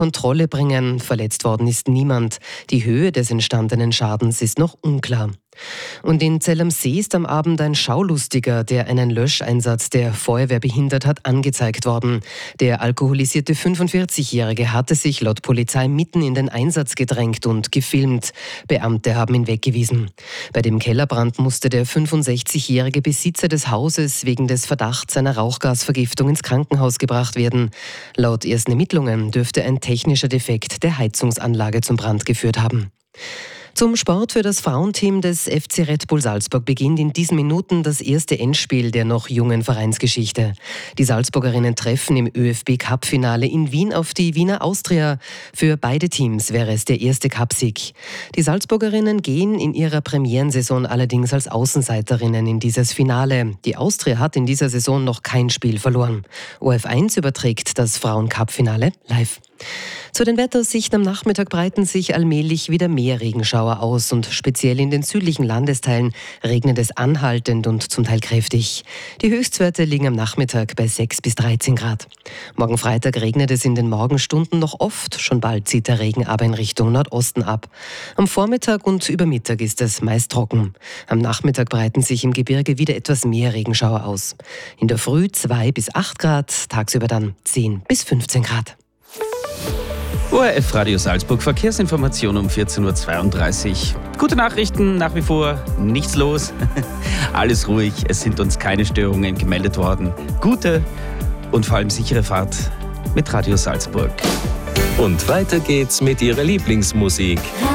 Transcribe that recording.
Kontrolle bringen. Verletzt worden ist niemand. Die Höhe des entstandenen Schadens ist noch unklar. Und in Zell am See ist am Abend ein Schaulustiger, der einen Löscheinsatz der Feuerwehr behindert hat, angezeigt worden. Der alkoholisierte 45-Jährige hatte sich laut Polizei mitten in den Einsatz gedrängt und gefilmt. Beamte haben ihn weggewiesen. Bei dem Kellerbrand musste der 65-jährige Besitzer des Hauses wegen des Verdachts einer Rauchgasvergiftung ins Krankenhaus gebracht werden. Laut ersten Ermittlungen dürfte ein technischer Defekt der Heizungsanlage zum Brand geführt haben. Zum Sport für das Frauenteam des FC Red Bull Salzburg beginnt in diesen Minuten das erste Endspiel der noch jungen Vereinsgeschichte. Die Salzburgerinnen treffen im ÖFB-Cup-Finale in Wien auf die Wiener Austria. Für beide Teams wäre es der erste Cupsieg. Die Salzburgerinnen gehen in ihrer Premierensaison allerdings als Außenseiterinnen in dieses Finale. Die Austria hat in dieser Saison noch kein Spiel verloren. ORF1 überträgt das Frauen-Cup-Finale live. Zu den Wetteraussichten am Nachmittag breiten sich allmählich wieder mehr Regenschauer aus und speziell in den südlichen Landesteilen regnet es anhaltend und zum Teil kräftig. Die Höchstwerte liegen am Nachmittag bei 6 bis 13 Grad. Morgen Freitag regnet es in den Morgenstunden noch oft, schon bald zieht der Regen aber in Richtung Nordosten ab. Am Vormittag und über Mittag ist es meist trocken. Am Nachmittag breiten sich im Gebirge wieder etwas mehr Regenschauer aus. In der Früh 2 bis 8 Grad, tagsüber dann 10 bis 15 Grad. ORF Radio Salzburg, Verkehrsinformation um 14.32 Uhr. Gute Nachrichten, nach wie vor nichts los. Alles ruhig, es sind uns keine Störungen gemeldet worden. Gute und vor allem sichere Fahrt mit Radio Salzburg. Und weiter geht's mit Ihrer Lieblingsmusik.